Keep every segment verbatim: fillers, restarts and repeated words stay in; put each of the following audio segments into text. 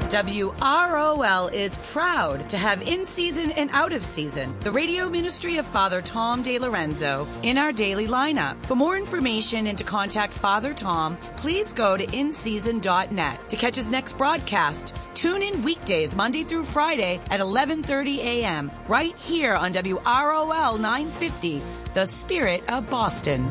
W R O L is proud to have in-season and out-of-season the radio ministry of Father Tom DeLorenzo in our daily lineup. For more information and to contact Father Tom, please go to in season dot net. To catch his next broadcast, tune in weekdays Monday through Friday at eleven thirty a.m. right here on W R O L nine fifty, The Spirit of Boston.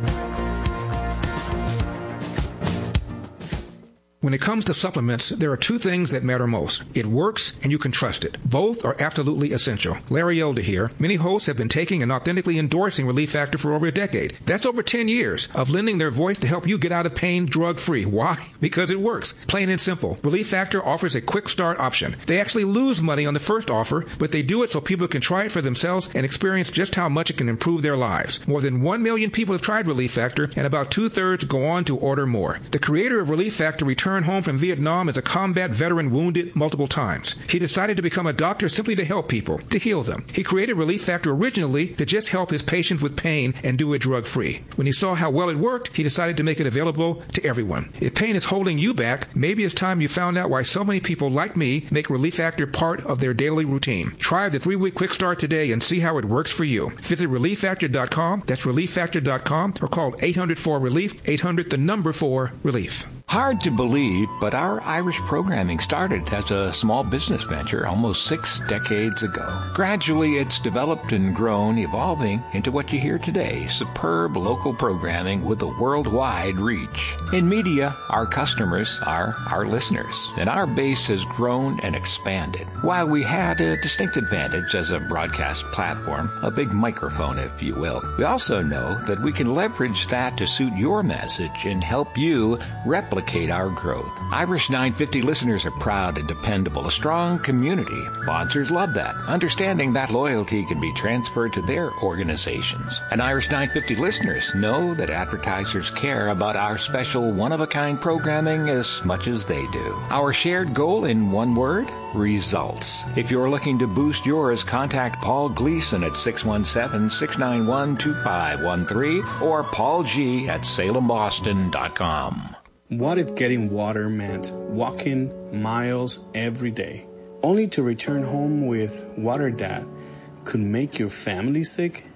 When it comes to supplements, there are two things that matter most. It works, and you can trust it. Both are absolutely essential. Larry Elder here. Many hosts have been taking and authentically endorsing Relief Factor for over a decade. That's over ten years of lending their voice to help you get out of pain drug-free. Why? Because it works. Plain and simple. Relief Factor offers a quick start option. They actually lose money on the first offer, but they do it so people can try it for themselves and experience just how much it can improve their lives. More than one million people have tried Relief Factor, and about two-thirds go on to order more. The creator of Relief Factor returned home from Vietnam as a combat veteran wounded multiple times. He decided to become a doctor simply to help people, to heal them. He created Relief Factor originally to just help his patients with pain and do it drug-free. When he saw how well it worked, he decided to make it available to everyone. If pain is holding you back, maybe it's time you found out why so many people like me make Relief Factor part of their daily routine. Try the three-week quick start today and see how it works for you. Visit relief factor dot com, that's relief factor dot com, or call eight hundred four relief, eight hundred the number four relief. Hard to believe, but our Irish programming started as a small business venture almost six decades ago. Gradually, it's developed and grown, evolving into what you hear today, superb local programming with a worldwide reach. In media, our customers are our listeners, and our base has grown and expanded. While we had a distinct advantage as a broadcast platform, a big microphone, if you will, we also know that we can leverage that to suit your message and help you replicate our growth. Irish nine fifty listeners are proud and dependable, a strong community. Sponsors love that, understanding that loyalty can be transferred to their organizations. And Irish nine fifty listeners know that advertisers care about our special one-of-a-kind programming as much as they do. Our shared goal in one word? Results. If you're looking to boost yours, contact Paul Gleason at six one seven, six nine one, two five one three or Paul G at salem boston dot com. What if getting water meant walking miles every day, only to return home with water that could make your family sick?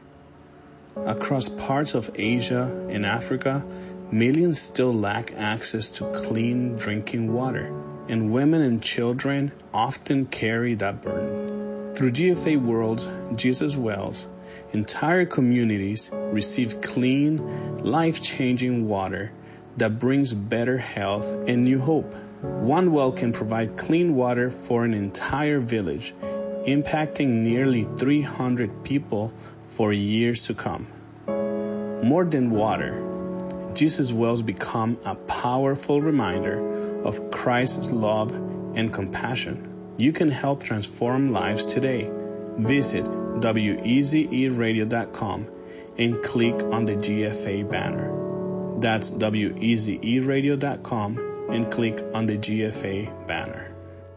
Across parts of Asia and Africa, millions still lack access to clean drinking water, and women and children often carry that burden. Through G F A World's Jesus Wells, entire communities receive clean, life-changing water that brings better health and new hope. One well can provide clean water for an entire village, impacting nearly three hundred people for years to come. More than water, Jesus Wells become a powerful reminder of Christ's love and compassion. You can help transform lives today. Visit W E Z E radio dot com and click on the G F A banner. That's W E Z E radio dot com and click on the G F A banner.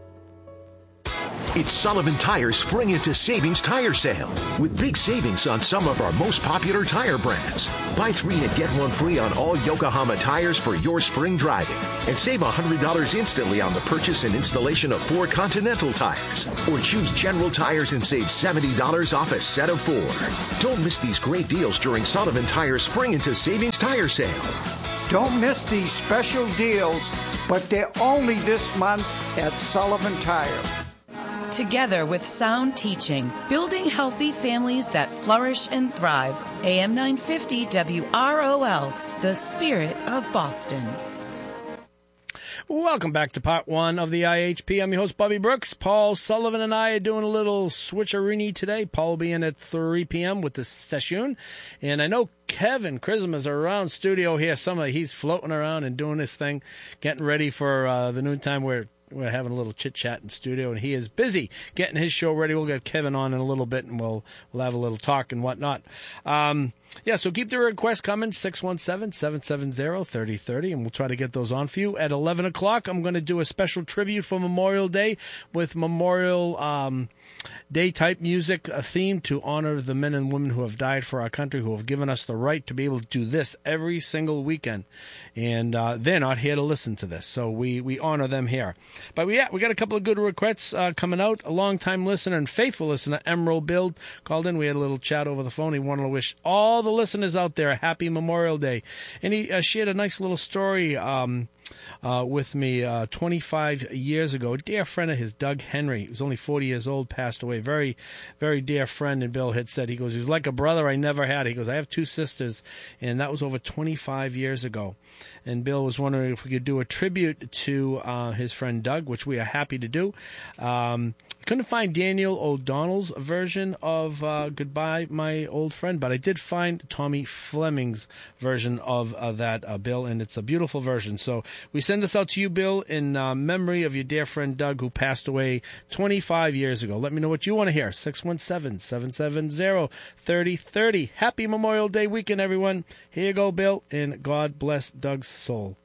It's Sullivan Tire's Spring into Savings Tire Sale with big savings on some of our most popular tire brands. Buy three and get one free on all Yokohama tires for your spring driving and save one hundred dollars instantly on the purchase and installation of four Continental tires. Or choose General Tires and save seventy dollars off a set of four. Don't miss these great deals during Sullivan Tire's Spring into Savings Tire Sale. Don't miss these special deals, but they're only this month at Sullivan Tire. Together with sound teaching, building healthy families that flourish and thrive. A M nine fifty W R O L, the Spirit of Boston. Welcome back to part one of the I H P. I'm your host, Bobby Brooks. Paul Sullivan and I are doing a little switcheroony today. Paul will be in at three p.m. with the session. And I know Kevin Chrism is around studio here. Some of he's floating around and doing his thing, getting ready for uh, the noontime where we're having a little chit-chat in studio, and he is busy getting his show ready. We'll get Kevin on in a little bit, and we'll we'll have a little talk and whatnot. Um, Yeah, so keep the requests coming, six one seven, seven seven zero, three zero three zero, and we'll try to get those on for you. At eleven o'clock, I'm going to do a special tribute for Memorial Day with Memorial um, Day-type music, a theme to honor the men and women who have died for our country, who have given us the right to be able to do this every single weekend. And uh, they're not here to listen to this, so we, we honor them here. But we, yeah, we got a couple of good requests uh, coming out. A long-time listener and faithful listener, Emerald Bill, called in. We had a little chat over the phone. He wanted to wish all the listeners out there a happy Memorial Day. And he uh, shared a nice little story um, uh, with me uh, twenty-five years ago. A dear friend of his, Doug Henry, he was only forty years old, passed away. Very, very dear friend. And Bill had said, he goes, he was like a brother I never had. He goes, I have two sisters, and that was over twenty-five years ago. And Bill was wondering if we could do a tribute to uh, his friend Doug, which we are happy to do. Um, couldn't find Daniel O'Donnell's version of uh, Goodbye, My Old Friend, but I did find Tommy Fleming's version of uh, that, uh, Bill, and it's a beautiful version. So we send this out to you, Bill, in uh, memory of your dear friend Doug, who passed away twenty-five years ago. Let me know what you want to hear. six one seven, seven seven zero, three zero three zero. Happy Memorial Day weekend, everyone. Here you go, Bill, and God bless Doug's soul.